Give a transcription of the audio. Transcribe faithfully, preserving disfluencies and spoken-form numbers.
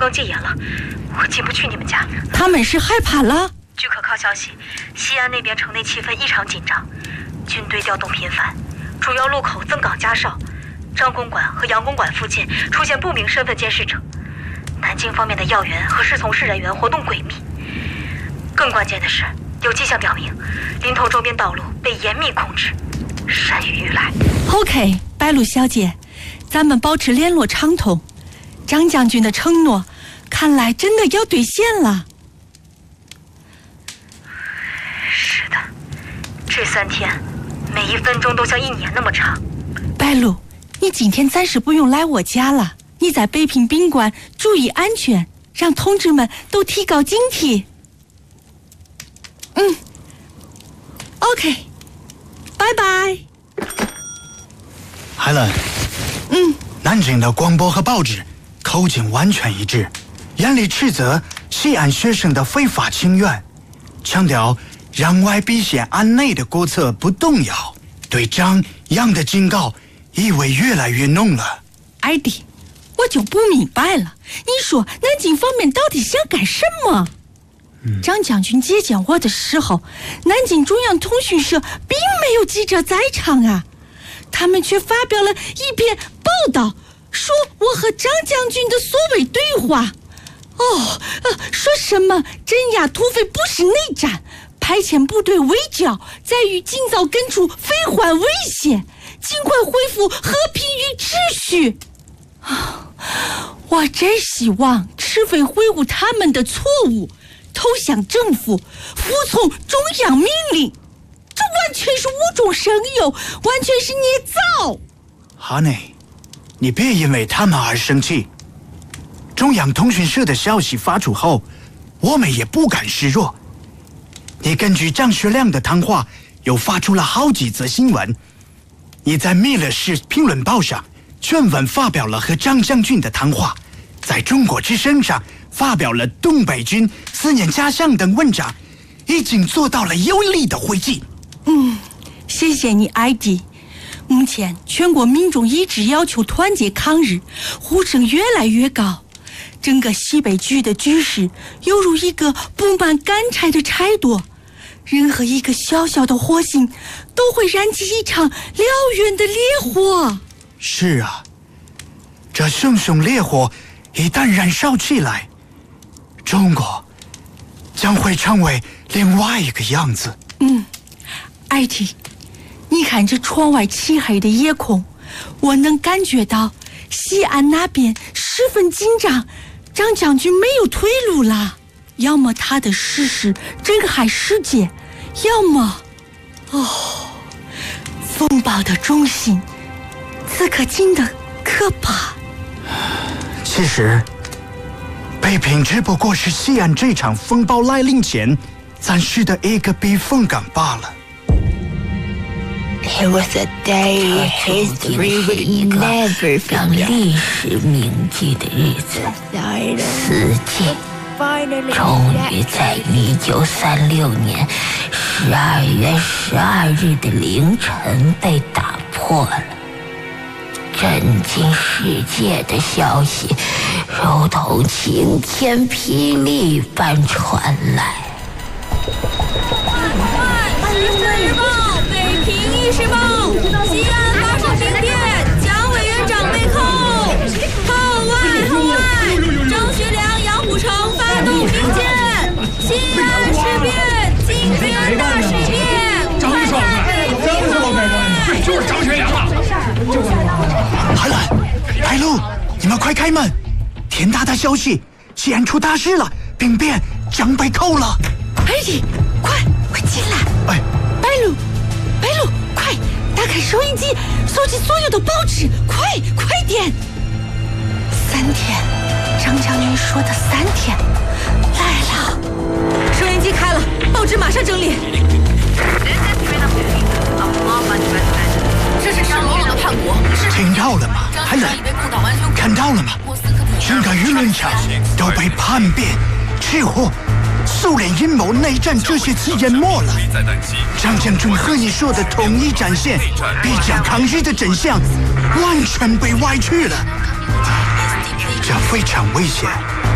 封戒严了，我进不去你们家。 他们是害怕了？ 据可靠消息，西安那边城内气氛异常紧张，军队调动频繁，主要路口增岗加哨，张公馆和杨公馆附近出现不明身份监视者。南京方面的要员和侍从室人员活动诡秘。更关键的是，有迹象表明，临潼周边道路被严密控制，山雨欲来。 OK， 白露小姐，咱们保持联络畅通。张将军的承诺，看来真的要兑现了。 是的，这三天，每一分钟都像一年那么长。 白露，你今天暂时不用来我家了，你在北平宾馆注意安全，让同志们都提高警惕。嗯 ，OK， 拜拜。 海伦， 嗯， 南京的广播和报纸口径完全一致，严厉斥责西安学生的非法请愿，强调攘外必先安内的国策不动摇，对张杨的警告意味越来越浓了。 艾迪，我就不明白了，你说南京方面到底想干什么？嗯、张将军接见我的时候，南京中央通讯社并没有记者在场啊，他们却发表了一篇报道，说我和张将军的所谓对话，哦，呃，说什么镇压土匪不是内战，派遣部队围剿在于尽早根除非患危险，尽快恢复和平与秩序。啊，我真希望赤匪悔悟他们的错误，投降政府，服从中央命令。这完全是无中生有，完全是捏造。 哈内，你别因为他们而生气。中央通讯社的消息发出后，我们也不敢示弱。你根据张学良的谈话，又发出了好几则新闻。你在《密勒市评论报》上全文发表了和张将军的谈话，在中国之声上发表了东北军思念家乡等文章，已经做到了有力的回击。 嗯，谢谢你，艾迪。目前全国民众一致要求团结抗日，呼声越来越高，整个西北局的局势犹如一个布满干柴的柴垛，任何一个小小的火星都会燃起一场燎原的烈火。 是啊，这熊熊烈火一旦燃烧起来，中国将会成为另外一个样子。 嗯，艾迪，你看这窗外漆黑的夜空，我能感觉到西安那边十分紧张，张将军没有退路了，要么他的逝世震撼世界，要么哦，风暴的中心此刻静得可怕。 其实北平只不过是西安这场风暴来临前暂时的一个避风港罢了。 It was a day history would never forget. 让历史铭记的日子，四季终于在一九三六年十二月十二日的凌晨被打破了。震惊世界的消息，如同晴天霹雳般传来。 时报，北平议事报，西安发生兵变，蒋委员长被扣。号外号外，张学良、杨虎城发动兵谏，西安事变，今天大事变， 张少凯，张少凯，就是张学良啊！ 韩兰、白露，你们快开门！天大的消息，西安出大事了，兵变，蒋被扣了。 艾迪，快快进来！ 哎， 白露，白露，快打开收音机，搜集所有的报纸，快快点！三天，张将军说的三天来了。收音机开了，报纸马上整理。 这是赤裸裸的叛国！ 听到了吗？海伦，看到了吗？整个舆论场都被叛变、吃货、苏联阴谋、内战这些词淹没了。张将军和你说的统一战线、必将抗日的真相，完全被歪曲了。这非常危险。